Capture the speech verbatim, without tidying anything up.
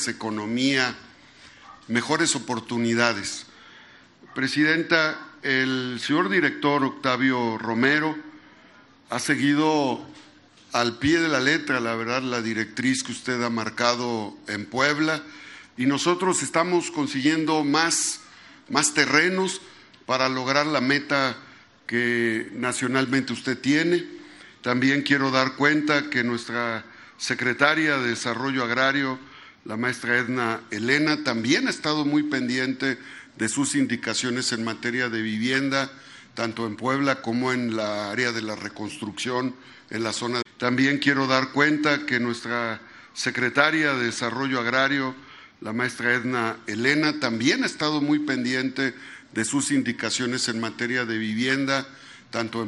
empresas, economía, mejores oportunidades. Presidenta, el señor director Octavio Romero ha seguido al pie de la letra, la verdad, la directriz que usted ha marcado en Puebla, y nosotros estamos consiguiendo más, más terrenos para lograr la meta que nacionalmente usted tiene. También quiero dar cuenta que nuestra secretaria de Desarrollo Agrario, la maestra Edna Elena, también ha estado muy pendiente de sus indicaciones en materia de vivienda, tanto en Puebla como en la área de la reconstrucción en la zona. También quiero dar cuenta que nuestra secretaria de Desarrollo Agrario, la maestra Edna Elena, también ha estado muy pendiente de sus indicaciones en materia de vivienda, tanto en